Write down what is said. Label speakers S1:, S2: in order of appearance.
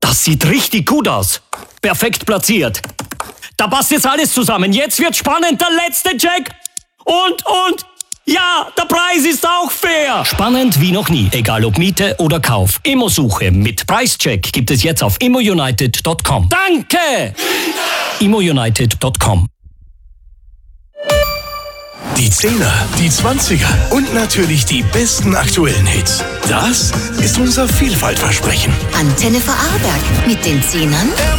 S1: Das sieht richtig gut aus. Perfekt platziert. Da passt jetzt alles zusammen. Jetzt wird spannend. Der letzte Check. Und. Ja, der Preis ist auch fair. Spannend wie noch nie. Egal ob Miete oder Kauf. Immosuche mit Preischeck gibt es jetzt auf immounited.com. Danke! immounited.com.
S2: Die 10er, die 20er und natürlich die besten aktuellen Hits. Das ist unser Vielfaltversprechen.
S3: Antenne Vorarlberg mit den 10ern